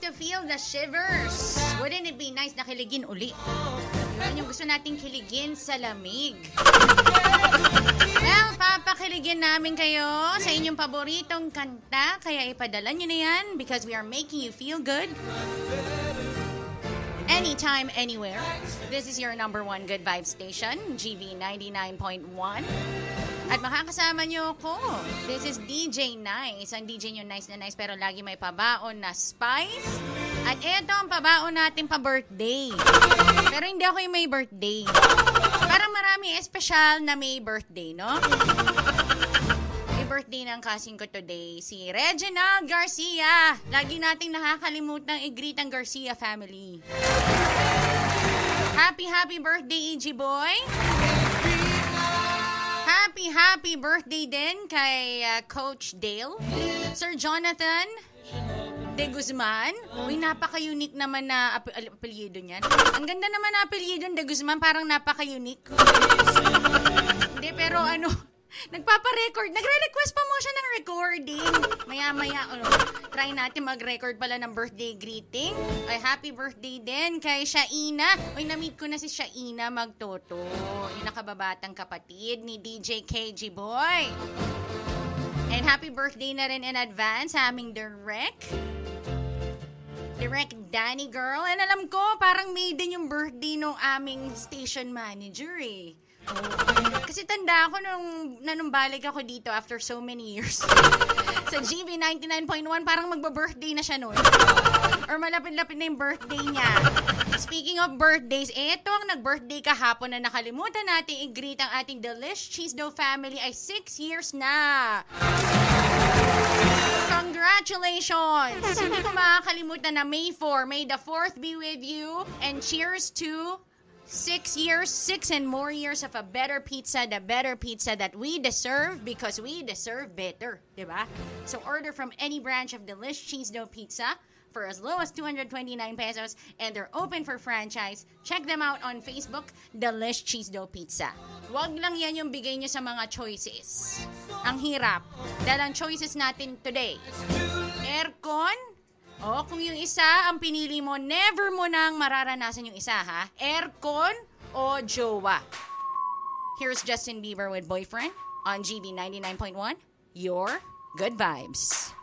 to feel the shivers. Wouldn't it be nice na kiligin uli? Yun yung gusto nating kiligin sa lamig. Well, papakiligin namin kayo sa inyong paboritong kanta. Kaya ipadala nyo na yan because we are making you feel good. Anytime, anywhere. This is your number one good vibe station, GV 99.1. At makakasama nyo ako. This is DJ Nice. Ang DJ nyo nice na nice pero lagi may pabaon na spice. At ito ang pabaon natin pa-birthday. Pero hindi ako yung may birthday. Parang marami espesyal na may birthday, no? May birthday ng kasing ko today, si Reginald Garcia. Lagi nating nakakalimutang i-greet ang Garcia family. Happy birthday, EG Boy. Happy birthday din kay Coach Dale. Sir Jonathan De Guzman. Uy, napaka-unique naman na apelyido niyan. Ang ganda naman na apelyido De Guzman, parang napaka-unique. Hindi, pero nagpapa-record. Nagre-request pa mo siya ng recording. Maya-maya, try natin mag-record pala ng birthday greeting. Ay, happy birthday din kay Shaina. Uy, na-meet ko na si Shaina Magtoto. Yung nakababatang kapatid ni DJ KG Boy. And happy birthday na rin in advance sa aming Direct Danny Girl. And alam ko, parang maiden yung birthday ng aming station manager eh. Kasi tanda ako nung balik ako dito after so many years. Sa GV 99.1, parang magba-birthday na siya noon. Or malapit-lapit na yung birthday niya. Speaking of birthdays, eto ang nag-birthday kahapon na nakalimutan natin i-greet ang ating Delish Cheese Dough family ay 6 years na. Congratulations! Hindi ko makakalimutan na May 4. May the 4th be with you. And cheers to 6 years, 6 and more years of a better pizza, the better pizza that we deserve because we deserve better, diba? So order from any branch of Delish Cheese Dough Pizza for as low as 229 pesos and they're open for franchise. Check them out on Facebook, Delish Cheese Dough Pizza. Wag lang yan yung bigay nyo sa mga choices. Ang hirap. Dahil ang choices natin today, aircon. Kung yung isa ang pinili mo, never mo nang mararanasan yung isa, ha? Aircon o jowa? Here's Justin Bieber with Boyfriend on GV 99.1. Your good vibes.